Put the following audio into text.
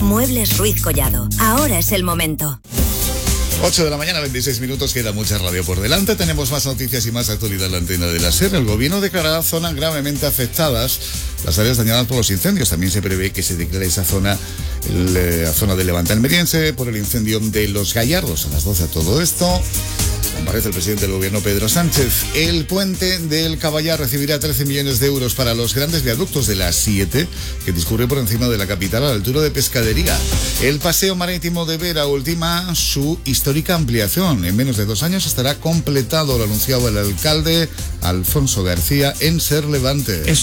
Muebles Ruiz Collado. Ahora es el momento. 8 de la mañana, 26 minutos, queda mucha radio por delante. Tenemos más noticias y más actualidad en la antena de la SER. El gobierno declarará zonas gravemente afectadas, las áreas dañadas por los incendios. También se prevé que se declare esa zona, la zona de Levante almeriense, por el incendio de Los Gallardos. A las 12 todo esto. Comparece el presidente del gobierno, Pedro Sánchez. El puente del Caballar recibirá 13 millones de euros para los grandes viaductos de la 7, que discurre por encima de la capital a la altura de Pescadería. El paseo marítimo de Vera ultima su histórica ampliación. En menos de 2 años estará completado, lo anunciaba el alcalde Alfonso García en SER Levante.